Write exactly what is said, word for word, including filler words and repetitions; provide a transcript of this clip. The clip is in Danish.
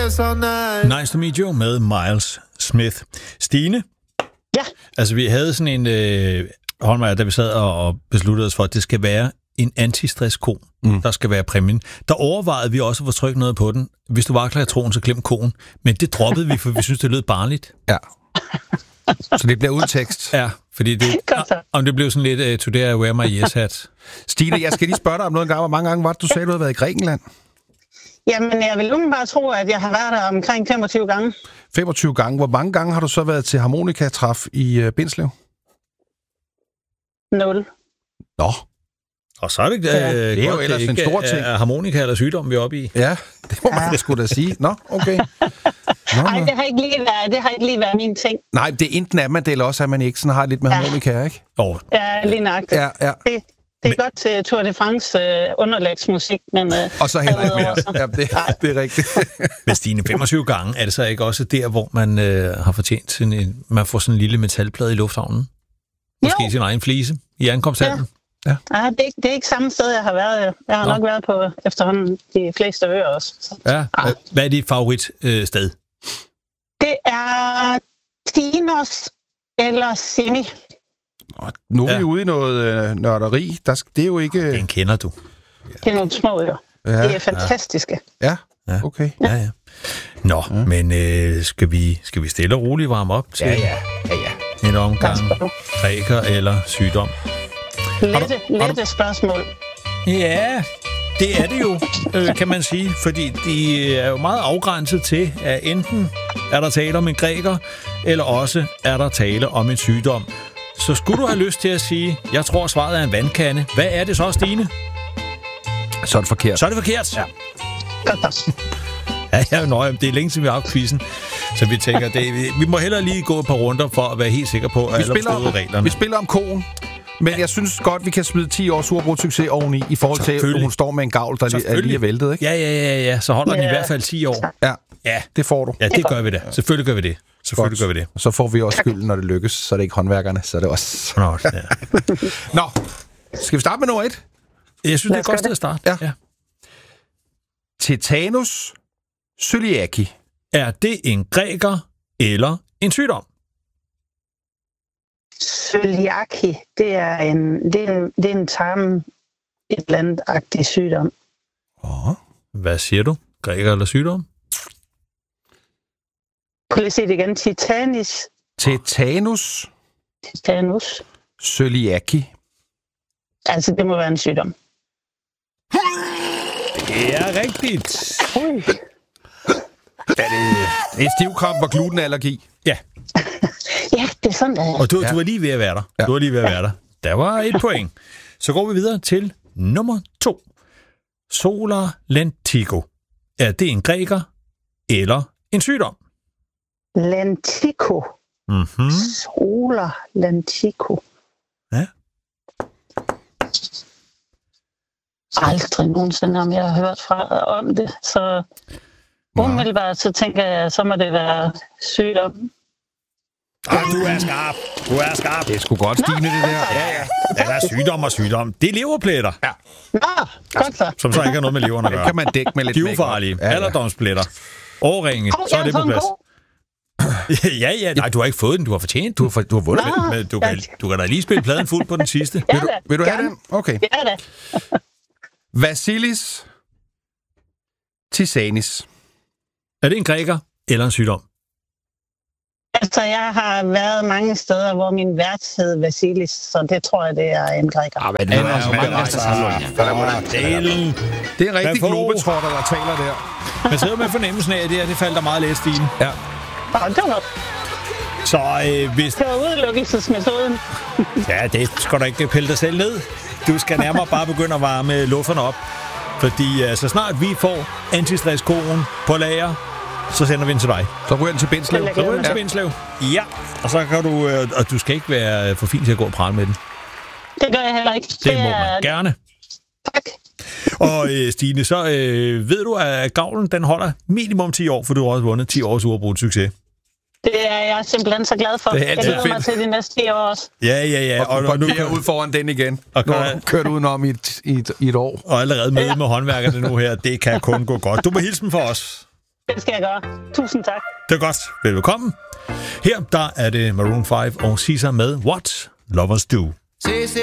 guess all night. Nice to meet you med Miles Smith. Stine? Ja? Altså, vi havde sådan en øh, håndmærker, da vi sad og, og besluttede os for, at det skal være en antistress-ko, mm. der skal være præmien. Der overvejede vi også at få trykt noget på den. Hvis du vakler i troen, så glem koen. Men det droppede vi, for vi synes, det lød barnligt. Ja. Så det bliver udtekst. Ja, fordi det, om det blev sådan lidt uh, today I wear my yes hat. Stine, jeg skal lige spørge dig om noget en gang. Hvor mange gange var det, du sagde, du havde været i Grækenland? Jamen, jeg vil umiddelbart tro, at jeg har været der omkring femogtyve gange. femogtyve gange. Hvor mange gange har du så været til harmonikatræf i uh, Bindslev? Nul. Nå. Og så er det, øh, ja. det er godt, jo ellers det en stor ting. Er harmonika eller sygdom, vi er oppe i? Ja, det må man ja. sgu da sige. Nå, okay. Nej, det har ikke lige været, det har ikke lige været min ting. Nej, det er enten at man det, eller også at man ikke sådan har lidt med ja. harmonika, ikke? Oh. Ja, lige nøjagtigt. Ja, ja. Det, det er men... godt til Tour de France øh, underlægsmusik, men... Øh, og så heller ikke mere. Ja, det, det er rigtigt. Men Stine, femogtyve gange, er det så ikke også der, hvor man øh, har fortjent sådan en, man får sådan en lille metalplade i lufthavnen? Måske jo. Sin egen flise i ankomsthallen? Ja. Ja. Ja, det, er, det er ikke samme sted, jeg har været. Jeg har Nå. nok været på efterhånden de fleste øer også. Så. Ja. Ah. Hvad er dit favorit øh, sted? Det er Tinos eller Simi. Nu er ja. vi ude i noget øh, nørderi. Der, det er jo ikke... Den kender du. Det er nogle små øer. Ja. Det er fantastiske. Ja, ja. okay. Ja, ja. Nå, ja. men øh, skal, vi, skal vi stille og roligt varme op til ja, ja. Ja, ja. en omgang græker eller sygdom? Lette, lette spørgsmål. Ja, det er det jo, øh, kan man sige, fordi de er jo meget afgrænset til, at enten er der tale om en græker, eller også er der tale om en sygdom. Så skulle du have lyst til at sige, jeg tror svaret er en vandkande, hvad er det så, Stine? Så er det forkert. Så er det forkert. Ja. Godt. Ja, ja, nøj, det er længe siden vi har haft quizzen, så vi tænker, det, vi må hellere lige gå et par runder for at være helt sikre på, at alle har forstået reglerne. Vi spiller om koen. Men jeg synes godt, vi kan smide ti års uafbrudt succes oveni, i forhold til, at hun står med en gavl, der er lige er væltet, ikke? Ja, ja, ja, ja. Så holder den ja. i hvert fald ti år. Ja, ja, det får du. Ja, det gør vi da. Selvfølgelig gør vi det. Selvfølgelig godt. gør vi det. Så får vi også skylden, når det lykkes, så er det ikke håndværkerne, så er det også... Nå, ja. Nå, skal vi starte med nummer et? Jeg synes, det er godt sted at starte. Ja. ja. Tetanus cøliaki. Er det en græker eller en sygdom? Cøliaki, det er en, det er en, det er en tarm, et eller andet agtig sygdom. Oh. Hvad siger du? Græker eller sygdom? Prøv lige at se det igen. Titanis. Tetanus. Tetanus. Cøliaki. Altså, det må være en sygdom. Det er rigtigt. Ui. Er det en stivkramp og glutenallergi? Ja. Ja, det er sådan, der er. Og du, ja. du var lige ved at være der. Ja. Du var lige ved at være der. Der var et point. Så går vi videre til nummer to. Solar lentigo. Er det en græker eller en sygdom? Lentigo. Mm-hmm. Solar lentigo. Ja. Aldrig nogensinde, om jeg har hørt fra om det. Så umiddelbart, så tænker jeg, så må det være sygdom. Ah, du er skarp. Du er skarp. Det er sgu godt, Stine, det der. Ja, ja. Det er sygdom og sygdom. Det er leverpletter. Ja. Nå, godt så. Som så ikke har noget med leverne at gøre. Det kan man dække med lidt de er ufarlige. Ja, ja. Alderdomspletter. Årringe. Oh, så er det på plads. ja, ja. Nej, du har ikke fået den. Du har fortjent. Du har, for, du har vundet den. Men du kan, du kan da lige spille pladen fuld på den sidste. Ja, vil du, vil du have den? Okay. Ja, da. Vasilis Tisanis. Er det en græker eller en sygdom? Altså, jeg har været mange steder, hvor min vært hed Vasilis, så det tror jeg, det er en græker. Ah, det, er det, det er en rigtig globetrotter, der taler der. Man sidder med fornemmelsen af, at det her, det faldt der meget let, Stine. Ja. Ja, det var noget. Så øh, hvis... Det var udelukkelsesmetoden. Ja, det skal du ikke pille dig selv ned. Du skal nærmere bare begynde at varme lufterne op. Fordi øh, så snart vi får antistress-koen på lager, så sender vi den til dig. Så ryger den til Bindslev. Så ryger den til Bindslev. Ja, og så kan du... Øh, og du skal ikke være for fin til at gå og prale med den. Det gør jeg heller ikke. Det, det må man gerne. Tak. Og øh, Stine, så øh, ved du, at gavlen den holder minimum ti år, for du har også vundet ti års uafbrudt succes. Det er jeg simpelthen så glad for. Jeg glæder mig til de næste ti år også. Ja, ja, ja. Og, og, og nu kan ud foran den igen. Og nu har du kørt udenom i et, i, et, i et år. Og allerede møde ja. med håndværkerne nu her, det kan kun gå godt. Du må hilse dem for os. Det skal jeg gøre. Tusind tak. Det er godt. Velkommen. Her der er det Maroon fem og Caesar med What Lovers Do.